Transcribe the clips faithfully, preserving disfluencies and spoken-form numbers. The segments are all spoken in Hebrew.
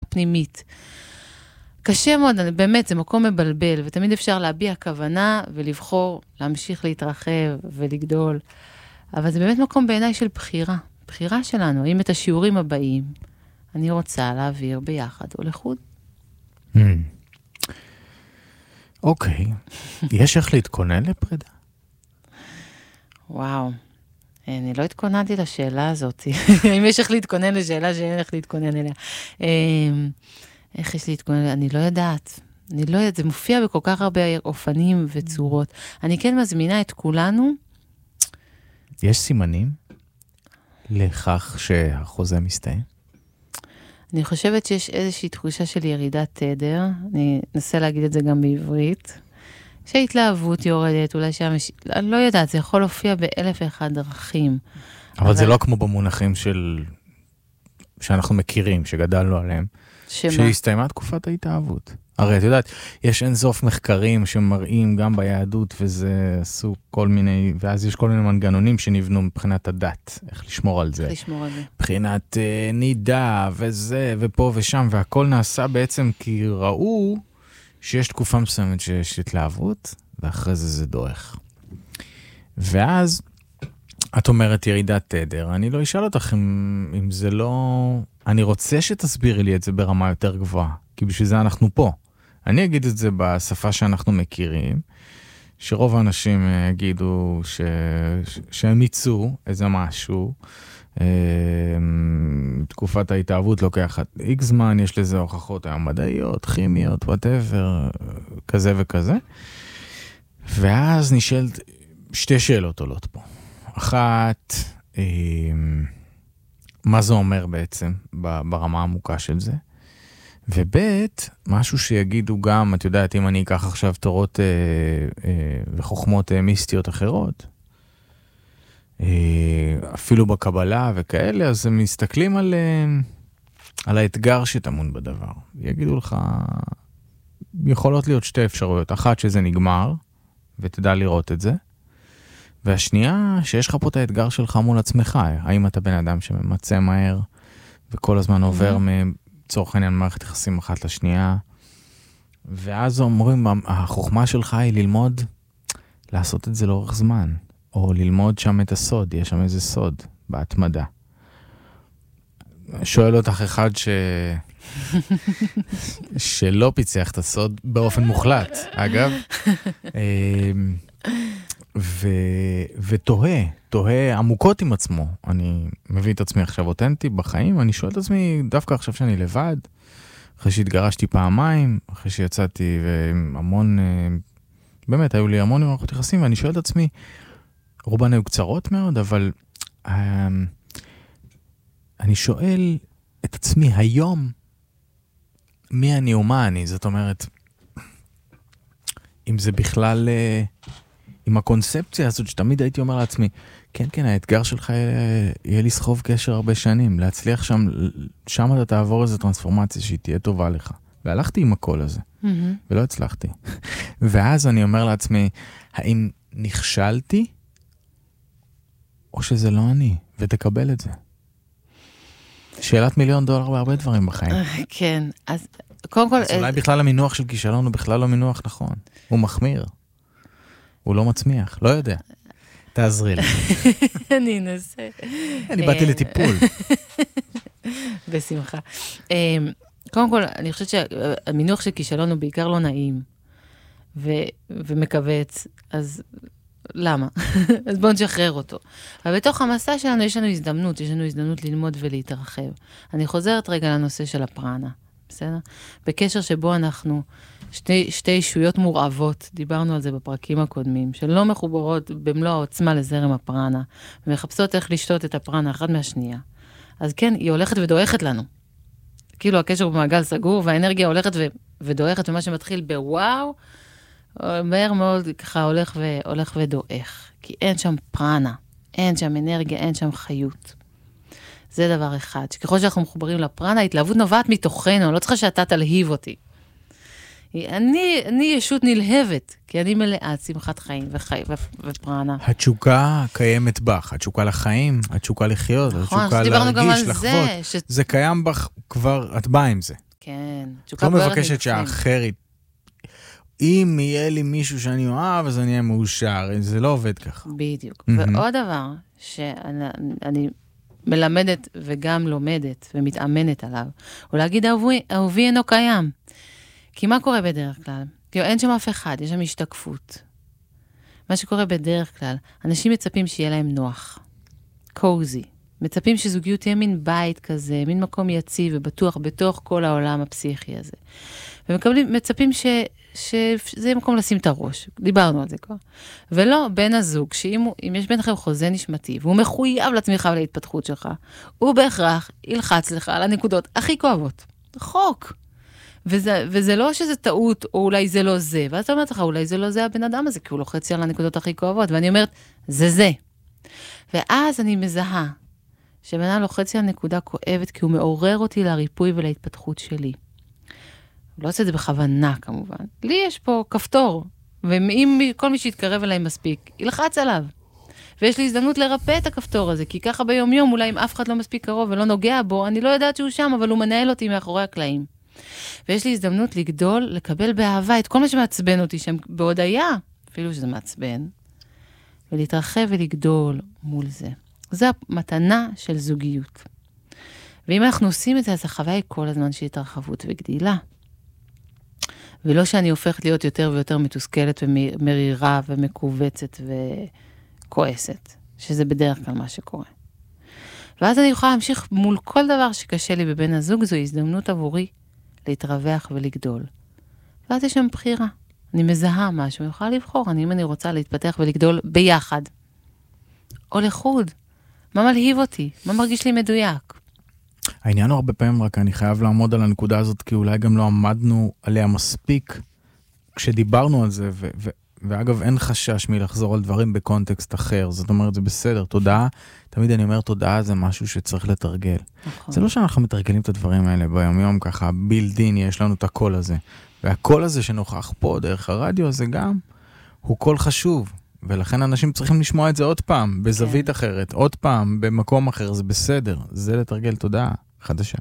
פנימית. קשה מאוד, באמת, זה מקום מבלבל, ותמיד אפשר להביע כוונה ולבחור להמשיך להתרחב ולגדול. אבל זה באמת מקום בעיניי של בחירה. בחירה שלנו, האם את השיעורים הבאים אני רוצה להעביר ביחד או לחוד. אוקיי. יש איך להתכונן לפרידה? וואו. אני לא התכוננתי לשאלה הזאת. אם יש איך להתכונן לשאלה שאין איך להתכונן אליה. איך יש להתכונן? אני לא יודעת. אני לא יודעת. זה מופיע בכל כך הרבה אופנים וצורות. אני כן מזמינה את כולנו. יש סימנים לכך שהחוזה מסתיים? אני חושבת שיש איזושהי תחושה של ירידת תדר. אני אנסה להגיד את זה גם בעברית. שההתלהבות יורדת, אולי שהמש... אני לא יודעת, זה יכול להופיע באלף ואחד דרכים. אבל, אבל זה לא כמו במונחים של... שאנחנו מכירים, שגדלנו עליהם. שמה? שהסתיימה תקופת ההתאהבות. הרי את יודעת, יש אין סוף מחקרים שמראים גם ביהדות, וזה עשו כל מיני, ואז יש כל מיני מנגנונים שנבנו מבחינת הדת, איך לשמור על זה. איך לשמור על זה. מבחינת uh, נידה, וזה, ופה ושם, והכל נעשה בעצם כי ראו שיש תקופה מסוימת שיש התלהבות, ואחרי זה זה דורך. ואז, את אומרת ירידת תדר, אני לא אשאל אותך אם, אם זה לא... אני רוצה שתסבירי לי את זה ברמה יותר גבוהה, כי בשביל זה אנחנו פה. אני אגיד את זה בשפה שאנחנו מכירים, שרוב האנשים יגידו ש... שהם ייצאו איזה משהו, תקופת ההתאהבות לוקחת איקס זמן, יש לזה הוכחות היום מדעיות, כימיות, whatever, כזה וכזה. ואז נשאלת, שתי שאלות עולות פה. אחת, מה זה אומר בעצם ברמה העמוקה של זה? ובית, משהו שיגידו גם, את יודעת, אם אני אקח עכשיו תורות אה, אה, וחוכמות אה, מיסטיות אחרות, אה, אפילו בקבלה וכאלה, אז הם מסתכלים על, אה, על האתגר שטמון בדבר. יגידו לך, יכולות להיות שתי אפשרויות. אחת, שזה נגמר, ותדע לראות את זה. והשנייה, שיש לך פה את האתגר שלך מול עצמך. האם אתה בן אדם שממצא מהר, וכל הזמן עובר מ... צורך העניין מערכת יחסים אחת לשנייה, ואז אומרים, החוכמה שלך היא ללמוד, לעשות את זה לאורך זמן, או ללמוד שם את הסוד, יש שם איזה סוד, בהתמדה. שואל אותך אחד ש... שלא פיצח את הסוד באופן מוחלט, אגב, ו... ותוהה, תוהה עמוקות עם עצמו. אני מביא את עצמי עכשיו אותנטי בחיים, אני שואל את עצמי דווקא עכשיו שאני לבד, אחרי שהתגרשתי פעמיים, אחרי שיצאתי והמון, באמת היו לי המון מערכות יחסים, ואני שואל את עצמי, רובן היו קצרות מאוד, אבל אני שואל את עצמי היום, מי אני ומה אני, זאת אומרת, אם זה בכלל... עם הקונספציה הזאת שתמיד הייתי אומר לעצמי, כן, כן, האתגר שלך יהיה, יהיה לסחוב קשר הרבה שנים, להצליח שם, שם אתה תעבור איזו טרנספורמציה שהיא תהיה טובה לך. והלכתי עם הכל הזה, mm-hmm. ולא הצלחתי. ואז אני אומר לעצמי, האם נכשלתי, או שזה לא אני, ותקבל את זה. שאלת מיליון דולר בהרבה דברים בחיים. כן, אז קודם כל... אז אולי בכלל המינוח של כישלון הוא בכלל לא מינוח נכון. הוא מחמיר. הוא לא מצמיח, לא יודע. תעזרי לי. אני אנסה. אני באתי לטיפול. בשמחה. קודם כל, אני חושבת שהמינוח של כישלון הוא בעיקר לא נעים, ומקווץ, אז למה? אז בואו נשחרר אותו. אבל בתוך המסע שלנו יש לנו הזדמנות, יש לנו הזדמנות ללמוד ולהתרחב. אני חוזרת רגע לנושא של הפרנה, בסדר? בקשר שבו אנחנו... שתי, שתי אישויות מורעבות, דיברנו על זה בפרקים הקודמים, שלא מחוברות במלוא העוצמה לזרם הפרנה, ומחפשות איך לשתות את הפרנה אחת מהשנייה. אז כן, היא הולכת ודועכת לנו. כאילו הקשר הוא במעגל סגור, והאנרגיה הולכת ו- ודועכת, ומה שמתחיל בוואו, מהר מאוד ככה הולך, ו- הולך ודועך. כי אין שם פרנה, אין שם אנרגיה, אין שם חיות. זה דבר אחד, שככל שאנחנו מחוברים לפרנה, ההתלהבות נובעת מתוכנו, אני לא צריכה שאתה תלהיב אותי. אני, אני ישות נלהבת, כי אני מלאת שמחת חיים וחי, ופרנה. התשוקה קיימת בך, התשוקה לחיים, התשוקה לחיות, נכון, התשוקה להרגיש, לחוות. זה, ש... זה קיים בך כבר, את באה עם זה. כן. את לא מבקשת שהאחר, אם יהיה לי מישהו שאני אוהב, אז אני אהיה מאושר. זה לא עובד ככה. בדיוק. ועוד דבר שאני מלמדת וגם לומדת ומתאמנת עליו, הוא להגיד, אהובי אינו קיים. כי מה קורה בדרך כלל? כי אין שם אף אחד, יש שם השתקפות. מה שקורה בדרך כלל, אנשים מצפים שיהיה להם נוח, קוזי. מצפים שזוגיות תהיה מין בית כזה, מין מקום יציב ובטוח בתוך כל העולם הפסיכי הזה. ומקבלים, מצפים ש, שזה יהיה מקום לשים את הראש. דיברנו על זה כבר. ולא בין הזוג, שאם אם יש ביניכם חוזה נשמתי, והוא מחויב לתמיכה ולהתפתחות שלך, הוא בהכרח ילחץ לך על הנקודות הכי כואבות. חוק. וזה, וזה לא שזה טעות, או אולי זה לא זה. ואז אתה אומרת לך, אולי זה לא זה הבן אדם הזה, כי הוא לוחץ על הנקודות הכי כואבות. ואני אומרת, זה זה. ואז אני מזהה, שבן אדם לוחץ על נקודה כואבת, כי הוא מעורר אותי לריפוי ולהתפתחות שלי. הוא לא עושה את זה בכוונה, כמובן. לי יש פה כפתור, ואם כל מי שיתקרב אליי מספיק, ילחץ עליו. ויש לי הזדמנות לרפא את הכפתור הזה, כי ככה ביום יום, אולי אם אף אחד לא מספיק קרוב ולא נוגע בו, אני לא יודעת שהוא שם, אבל הוא מנהל אותי מאחורי הקלעים. ויש לי הזדמנות לגדול, לקבל באהבה את כל מה שמעצבן אותי שם בהודעה, אפילו שזה מעצבן, ולהתרחב ולגדול מול זה. זו המתנה של זוגיות. ואם אנחנו עושים את זה, אז החוויה היא כל הזמן של התרחבות וגדילה. ולא שאני הופכת להיות יותר ויותר מתוסכלת ומרירה ומקובצת וכועסת, שזה בדרך כלל מה שקורה. ואז אני יכולה להמשיך מול כל דבר שקשה לי בבין הזוג, זו הזדמנות עבורי להתרווח ולגדול. ואז יש שם בחירה. אני מזהה משהו, אני יכולה לבחור, אני, אם אני רוצה להתפתח ולגדול ביחד. או לחוד. מה מלהיב אותי? מה מרגיש לי מדויק? העניין הוא הרבה פעמים, רק אני חייב לעמוד על הנקודה הזאת, כי אולי גם לא עמדנו עליה מספיק כשדיברנו על זה, ו- ו- ואגב אין חשש מלחזור על דברים בקונטקסט אחר, זאת אומרת זה בסדר, תודעה, תמיד אני אומר תודעה זה משהו שצריך לתרגל. נכון. זה לא שאנחנו מתרגלים את הדברים האלה ביום יום ככה, בילדין יש לנו את הקול הזה, והקול הזה שנוכח פה דרך הרדיו זה גם, הוא קול חשוב. ולכן אנשים צריכים לשמוע את זה עוד פעם, בזווית כן. אחרת, עוד פעם, במקום אחר, זה בסדר. זה לתרגל תודעה חדשה.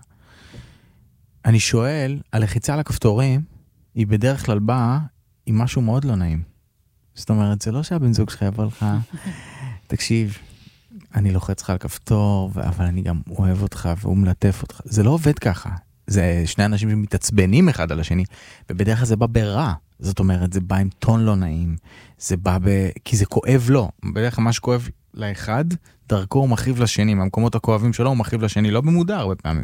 אני שואל, הלחיצה על הכפתורים, היא בדרך כלל באה עם משהו מאוד לא נעים. זאת אומרת, זה לא שהבן זוג שלך יבוא לך, תקשיב, אני לוחץ לך על כפתור, אבל אני גם אוהב אותך והוא מלטף אותך. זה לא עובד ככה. זה שני אנשים שמתעצבנים אחד על השני, ובדרך כלל זה בא ברע. זאת אומרת, זה בא עם טון לא נעים, זה בא ב... כי זה כואב לו. בדרך כלל מה שכואב לאחד, דרכו הוא מחיב לשני, מהמקומות הכואבים שלו הוא מחיב לשני, לא במודע הרבה פעמים.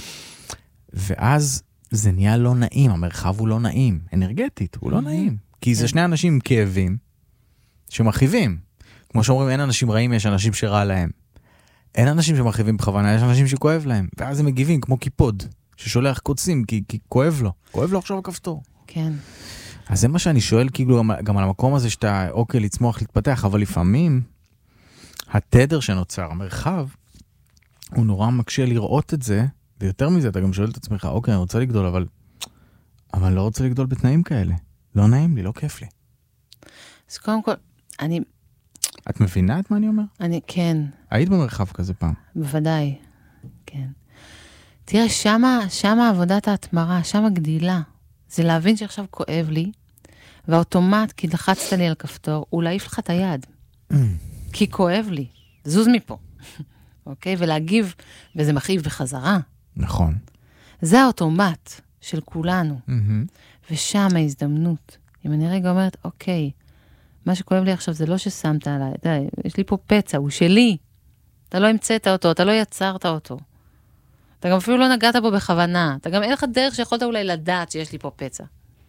ואז זה נהיה לא נעים, המרחב הוא לא נעים, אנרגטית, הוא לא נעים. כי זה שני אנשים עם כאבים, שמחיבים. כמו שאומרים, אין אנשים רעים, יש אנשים שרע להם. אין אנשים שמחיבים בכוונה, יש אנשים שכואב להם. ואז הם מגיבים כמו קיפוד, ששולח קוצים, כי, כי כואב לו. כואב לו עכשיו הכפתור. כן. אז זה מה שאני שואל, כאילו, גם על המקום הזה שאתה, אוקיי, לצמוח, להתפתח, אבל לפעמים, התדר שנוצר, המרחב, הוא נורא מקשה לראות את זה, ויותר מזה, אתה גם שואל את עצמך, אוקיי, אני רוצה לגדול, אבל, אבל אני לא רוצה לגדול בתנאים כאלה. לא נעים לי, לא כיף לי. אז קודם כל, אני... את מבינה את מה אני אומר? אני, כן. היית במרחב כזה פעם? בוודאי, כן. תראה, שמה, שמה עבודת ההתמרה, שמה גדילה. זה להבין שעכשיו כואב לי, והאוטומט, כי לחצת לי על כפתור, הוא להעיף לך את היד. כי כואב לי. זוז מפה. אוקיי? ולהגיב, וזה מכאיב בחזרה. נכון. זה האוטומט של כולנו. ושם ההזדמנות. אם אני רגע אומרת, אוקיי, מה שכואב לי עכשיו זה לא ששמת עליי, די, יש לי פה פצע, הוא שלי. אתה לא המצאת אותו, אתה לא יצרת אותו. אתה גם אפילו לא נגעת בו בכוונה. אתה גם אין לך דרך שיכולת אולי לדעת שיש לי פה פצע.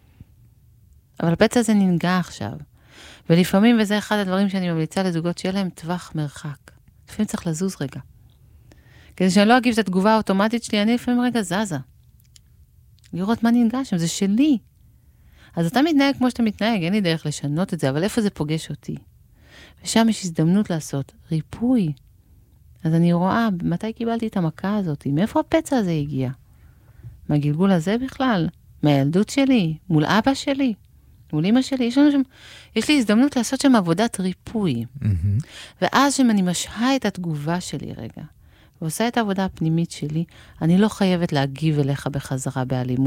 אבל הפצע הזה ננגע עכשיו. ולפעמים, וזה אחד הדברים שאני ממליצה לזוגות, שיהיה להם טווח מרחק. לפעמים צריך לזוז רגע. כדי שאני לא אגיב את התגובה האוטומטית שלי, אני לפעמים רגע זזה. לראות מה ננגע שם, זה שלי. אז אתה מתנהג כמו שאתה מתנהג, אין לי דרך לשנות את זה, אבל איפה זה פוגש אותי? ושם יש הזדמנות לעשות ריפוי. אז אני רואה, מתי קיבלתי את המכה הזאת? מאיפה הפצע הזה הגיע? מהגלגול הזה בכלל? מהילדות שלי? מול אבא שלי? מול אמא שלי? יש, שם, יש לי הזדמנות לעשות שם עבודת ריפוי. Mm-hmm. ואז שאני משהה את התגובה שלי רגע, ועושה את העבודה הפנימית שלי, אני לא חייבת להגיב אליך בחזרה באלימות.